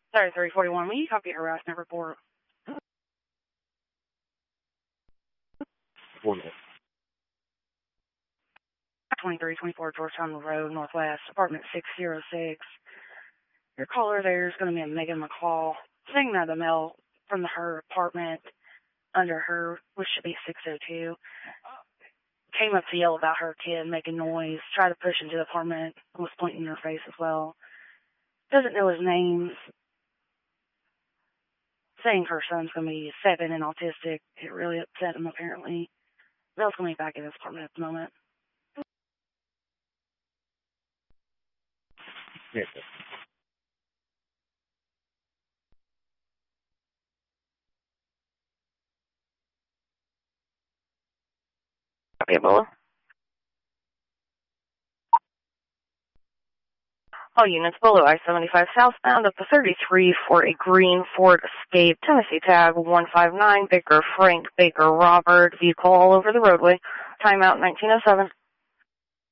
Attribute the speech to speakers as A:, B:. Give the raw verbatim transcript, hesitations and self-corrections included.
A: Sorry, three forty-one. Will you copy harassment report? twenty-three twenty-four Georgetown Road, Northwest, apartment six oh six. Your caller there is going to be a Megan McCall, saying that the mail from her apartment under her, which should be six oh two, came up to yell about her kid making noise, tried to push into the apartment, and was pointing in her face as well. Doesn't know his name. Saying her son's going to be seven and autistic. It really upset him, apparently. Bell's going to be back in his apartment at the moment.
B: Yes,
A: Copy, Ebola. All units below I seventy-five southbound up to thirty-three for a green Ford Escape, Tennessee tag one five nine, Baker Frank, Baker Robert, vehicle all over the roadway. Timeout nineteen oh seven.